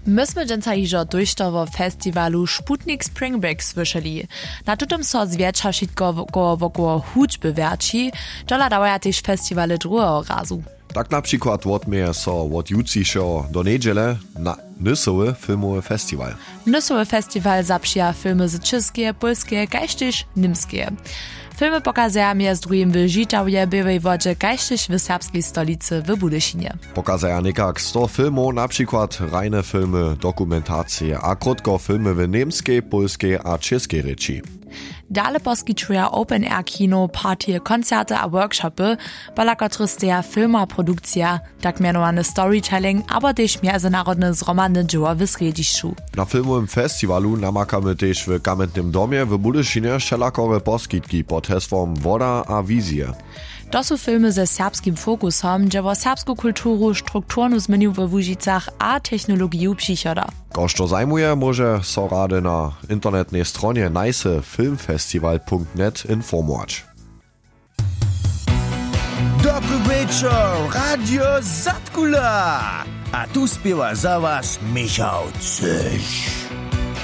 Myśmy dżęca hižo dojštowo festiwalu Sputnik Spring Break słyszeli. Na tutom so zwiecza šitko wokoło hudźby wierci, dżola dawaja też festiwale drugiego razu. Tak na przykład odmieje so od jutrzejszego do niedziele na Nysowy filmowy festiwal. Nysowy festiwal zapřija filmy z czeskie, polskie, kaž też nimskie. Filmy pokazują między drugim w Žitavje, Białej Wodzie, kaž też w serbskiej stolicy w Budyszynie. Pokazują niekak 100 filmów, na przykład rajne filmy, dokumentacje, a krótko filmy w niemskiej, polskiej a czeskiej reči. Dale poskytuja open-air kino, partije, koncerte a workshopy, bala kotrysteja filma produkcja, tak mianowane storytelling, aber też międzynarodne zromadne dzieła w središću. Na filmowym festiwalu namakamy też w Kamiennym Domie w Budyszynie wszelakore poskitki pod hasłem Woda a wizje. To są filmy ze serbskim fokusom, gdzie o serbską kulturu, strukturnu zmienił w Łužicach a technologiju přichoda. Košto zajmuje, może so rady na internetnej stronie nicefilmfestival.net informować. Dobry wieczór, Radio Zatkula! A tu śpiewa za was Michał Cyś.